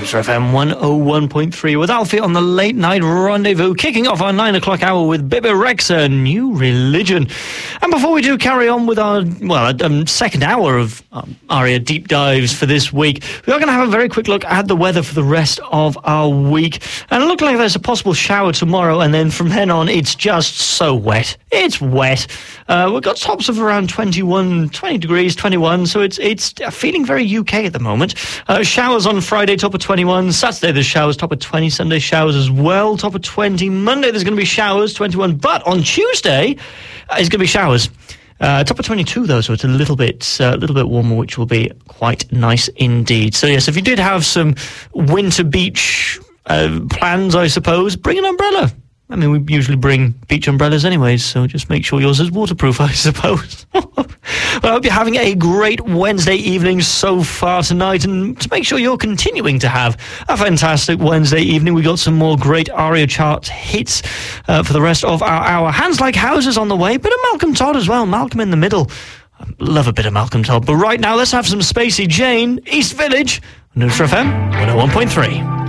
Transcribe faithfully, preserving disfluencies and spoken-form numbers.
Neutral F M one oh one point three with Alfie on the Late Night Rendezvous, kicking off our nine o'clock hour with Bebe Rexha, New Religion. And before we do carry on with our, well, um, second hour of um, ARIA Deep Dives for this week, we are going to have a very quick look at the weather for the rest of our week. And it looks like there's a possible shower tomorrow, and then from then on, it's just so wet. It's wet. Uh, we've got tops of around twenty-one, twenty degrees, twenty-one, so it's it's feeling very U K at the moment. Uh, showers on Friday, top of twenty-one. Saturday, there's showers, top of twenty. Sunday, showers as well, top of twenty. Monday, there's going to be showers, twenty-one. But on Tuesday, uh, it's going to be showers. Uh, top of twenty-two, though, so it's a little bit a uh, little bit warmer, which will be quite nice indeed. So, yes, if you did have some winter beach uh, plans, I suppose, bring an umbrella. I mean, we usually bring beach umbrellas anyways, so just make sure yours is waterproof, I suppose. Well, I hope you're having a great Wednesday evening so far tonight, and to make sure you're continuing to have a fantastic Wednesday evening, we got some more great ARIA chart hits uh, for the rest of our hour. Hands Like Houses on the way, bit of Malcolm Todd as well, Malcolm in the Middle. I love a bit of Malcolm Todd, but right now let's have some Spacey Jane, East Village, Neutral F M one oh one point three.